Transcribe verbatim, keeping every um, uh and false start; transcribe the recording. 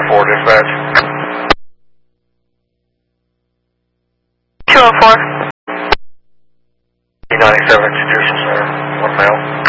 four dispatch. two oh four. E ninety-seven institution center, one male.